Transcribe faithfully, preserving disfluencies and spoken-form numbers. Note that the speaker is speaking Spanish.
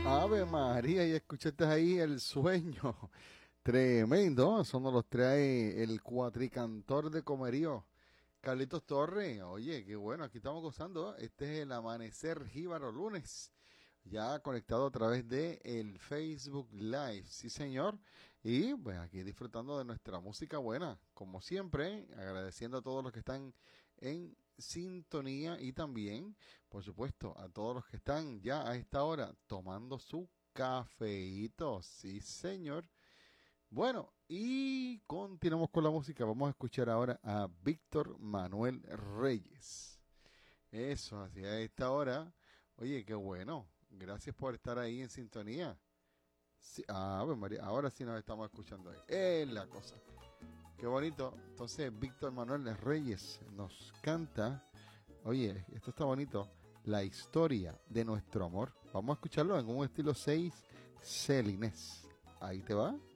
Ave María, y escuchaste ahí el sueño. Tremendo, eso nos los trae el cuatricantor de Comerío, Carlitos Torres. Oye, qué bueno, aquí estamos gozando. Este es el Amanecer Jíbaro lunes, ya conectado a través de el Facebook Live, sí señor. Y pues aquí disfrutando de nuestra música buena, como siempre, agradeciendo a todos los que están en sintonía y también, por supuesto, a todos los que están ya a esta hora tomando su cafeíto, sí señor. Bueno, y continuamos con la música. Vamos a escuchar ahora a Víctor Manuel Reyes. Eso, así a esta hora. Oye, qué bueno. Gracias por estar ahí en sintonía. Sí, ah, pues María, ahora sí nos estamos escuchando ahí. Es la cosa. Qué bonito. Entonces, Víctor Manuel Reyes nos canta. Oye, esto está bonito. La historia de nuestro amor. Vamos a escucharlo en un estilo seis Celines. Ahí te va.